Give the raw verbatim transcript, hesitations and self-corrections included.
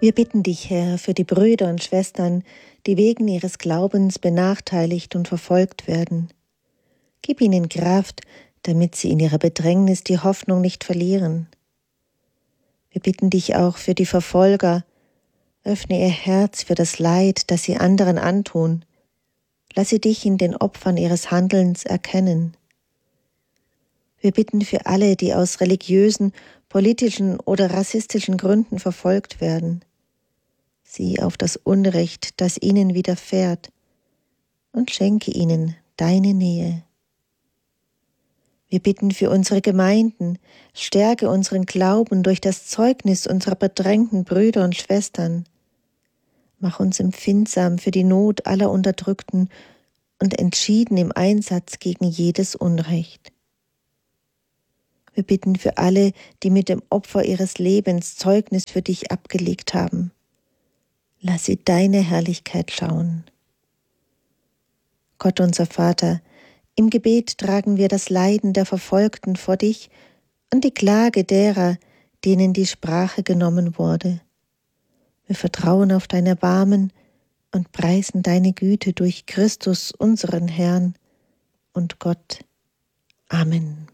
Wir bitten dich, Herr, für die Brüder und Schwestern, die wegen ihres Glaubens benachteiligt und verfolgt werden. Gib ihnen Kraft, damit sie in ihrer Bedrängnis die Hoffnung nicht verlieren. Wir bitten dich auch für die Verfolger. Öffne ihr Herz für das Leid, das sie anderen antun. Lass sie dich in den Opfern ihres Handelns erkennen. Wir bitten für alle, die aus religiösen, politischen oder rassistischen Gründen verfolgt werden. Sieh auf das Unrecht, das ihnen widerfährt, und schenke ihnen deine Nähe. Wir bitten für unsere Gemeinden, stärke unseren Glauben durch das Zeugnis unserer bedrängten Brüder und Schwestern. Mach uns empfindsam für die Not aller Unterdrückten und entschieden im Einsatz gegen jedes Unrecht. Wir bitten für alle, die mit dem Opfer ihres Lebens Zeugnis für dich abgelegt haben. Lass sie deine Herrlichkeit schauen. Gott, unser Vater, im Gebet tragen wir das Leiden der Verfolgten vor dich und die Klage derer, denen die Sprache genommen wurde. Wir vertrauen auf dein Erbarmen und preisen deine Güte durch Christus, unseren Herrn und Gott. Amen.